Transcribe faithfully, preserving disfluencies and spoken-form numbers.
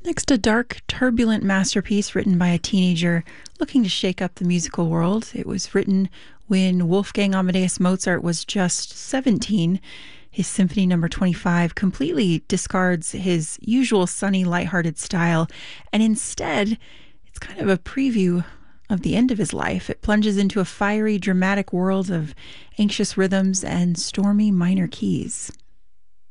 Next, a dark, turbulent masterpiece written by a teenager looking to shake up the musical world. It was written when Wolfgang Amadeus Mozart was just seventeen. His Symphony Number twenty-five completely discards his usual sunny, lighthearted style, and instead, it's kind of a preview of the end of his life. It plunges into a fiery, dramatic world of anxious rhythms and stormy minor keys.